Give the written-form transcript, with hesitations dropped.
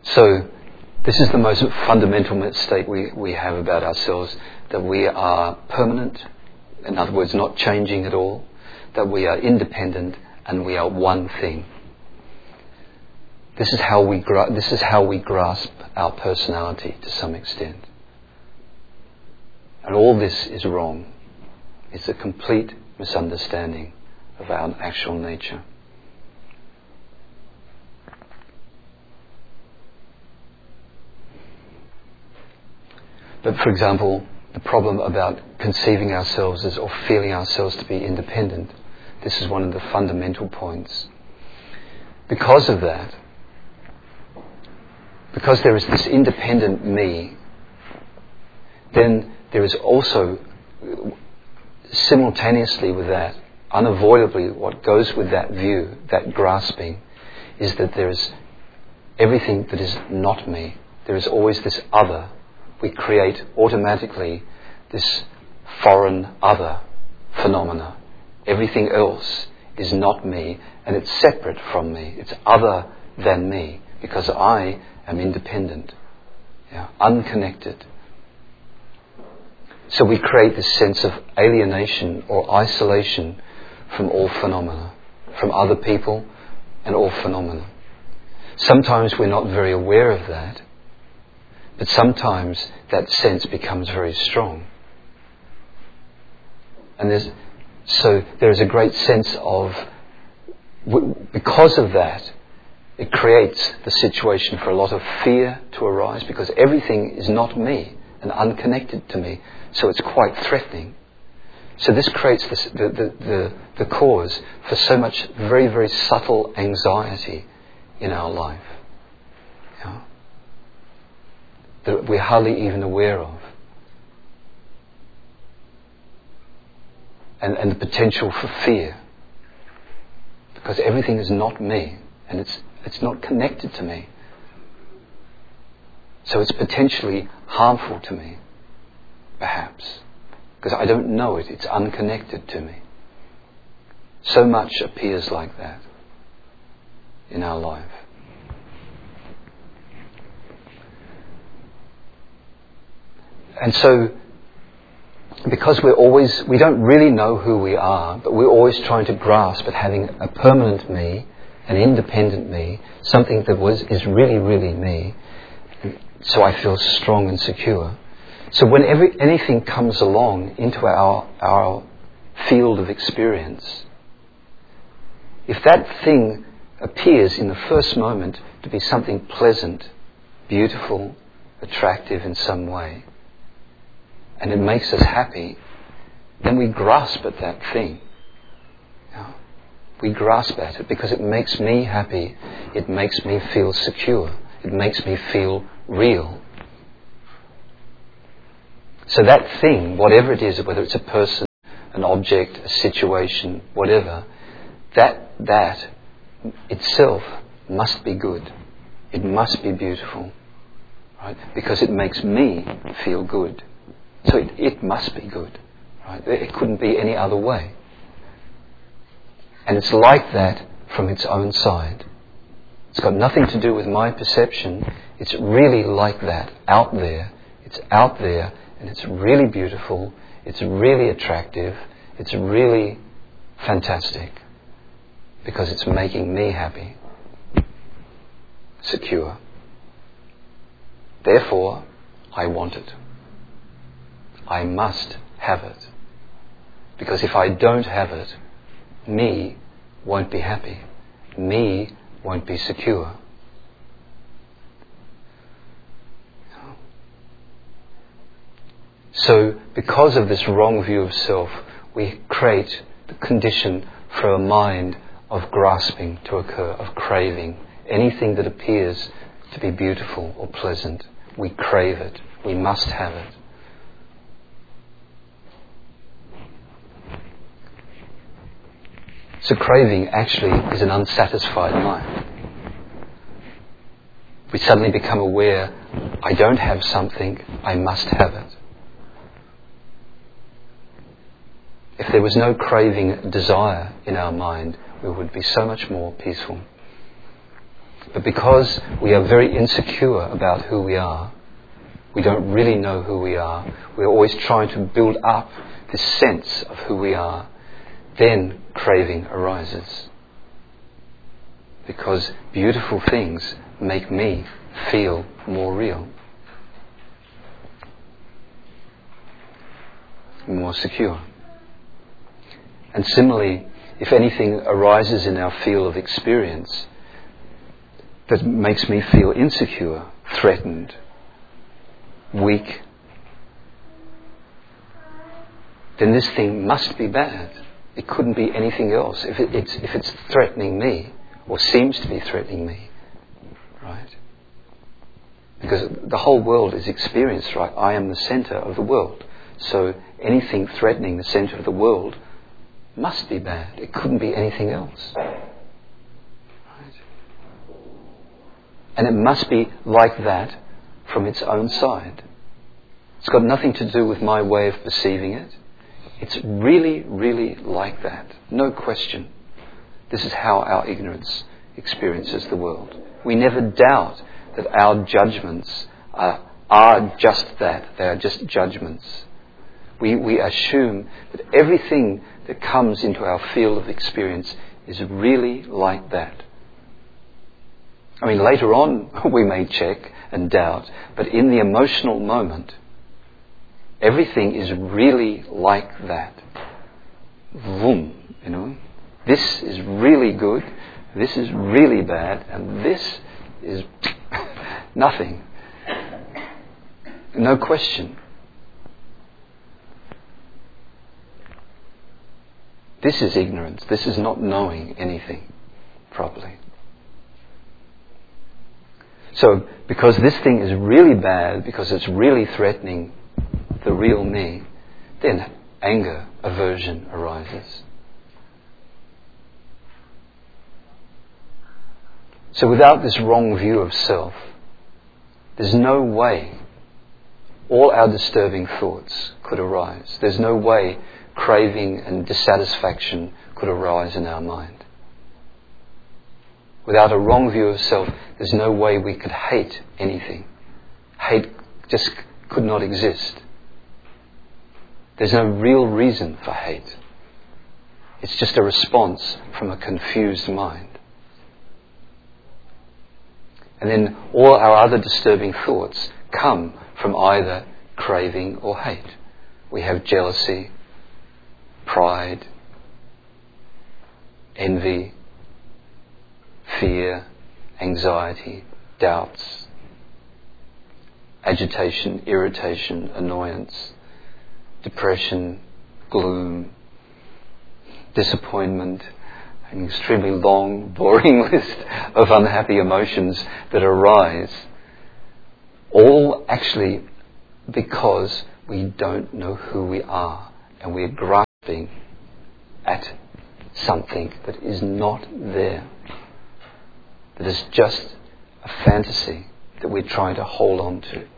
So this is the most fundamental mistake we have about ourselves, that we are permanent, in other words, not changing at all, that we are independent and we are one thing. This is how we grasp our personality to some extent. And all this is wrong. It's a complete misunderstanding of our actual nature. But for example, the problem about conceiving ourselves as, or feeling ourselves to be independent, this is one of the fundamental points. Because of that, because there is this independent me, then there is also, simultaneously with that, unavoidably what goes with that view, that grasping, is that there is everything that is not me. There is always this other. We create automatically this foreign other phenomena. Everything else is not me, and it's separate from me. It's other than me, because I am independent, unconnected. So we create this sense of alienation or isolation from all phenomena, from other people and all phenomena. Sometimes we're not very aware of that, but sometimes that sense becomes very strong. And there is a great sense of, because of that, it creates the situation for a lot of fear to arise, because everything is not me and unconnected to me, so it's quite threatening. So this creates the cause for so much very, very subtle anxiety in our life, that we're hardly even aware of. And the potential for fear, because everything is not me and it's not connected to me. So it's potentially harmful to me, perhaps, because I don't know it. It's unconnected to me. So much appears like that in our life. And so, because we don't really know who we are, but we're always trying to grasp at having a permanent me, an independent me, something that is really, really me, so I feel strong and secure. So when anything comes along into our field of experience, if that thing appears in the first moment to be something pleasant, beautiful, attractive in some way, and it makes us happy, then we grasp at that thing. We grasp at it because it makes me happy, it makes me feel secure, it makes me feel real. So that thing, whatever it is, whether it's a person, an object, a situation, whatever, that itself must be good. It must be beautiful, right? Because it makes me feel good. So it must be good, right? It couldn't be any other way. And it's like that from its own side. It's got nothing to do with my perception. It's really like that, out there. It's out there, and it's really beautiful. It's really attractive. It's really fantastic. Because it's making me happy, secure. Therefore, I want it. I must have it. Because if I don't have it, me won't be happy. Me won't be secure. So, because of this wrong view of self, we create the condition for a mind of grasping to occur, of craving. Anything that appears to be beautiful or pleasant, we crave it. We must have it. So craving actually is an unsatisfied mind. We suddenly become aware, I don't have something, I must have it. If there was no craving desire in our mind, we would be so much more peaceful. But because we are very insecure about who we are, we don't really know who we are, we're always trying to build up this sense of who we are, then craving arises. Because beautiful things make me feel more real, more secure. And similarly, if anything arises in our field of experience that makes me feel insecure, threatened, weak, then this thing must be bad. It couldn't be anything else if it's threatening me, or seems to be threatening me, right? Because the whole world is experience, right? I am the center of the world. So anything threatening the center of the world must be bad. It couldn't be anything else. Right? And it must be like that from its own side. It's got nothing to do with my way of perceiving it. It's really, really like that. No question. This is how our ignorance experiences the world. We never doubt that our judgments are just that. They are just judgments. We assume that everything that comes into our field of experience is really like that. I mean, later on we may check and doubt, but in the emotional moment, everything is really like that. Vroom, you know. This is really good, this is really bad, and this is nothing. No question. This is ignorance. This is not knowing anything properly. So, because this thing is really bad, because it's really threatening the real me, then anger, aversion arises. So without this wrong view of self, there's no way all our disturbing thoughts could arise. There's no way craving and dissatisfaction could arise in our mind. Without a wrong view of self, there's no way we could hate anything. Hate just could not exist. There's no real reason for hate. It's just a response from a confused mind. And then all our other disturbing thoughts come from either craving or hate. We have jealousy, pride, envy, fear, anxiety, doubts, agitation, irritation, annoyance, depression, gloom, disappointment, an extremely long, boring list of unhappy emotions that arise, all actually because we don't know who we are and we're grasping at something that is not there, that is just a fantasy that we're trying to hold on to.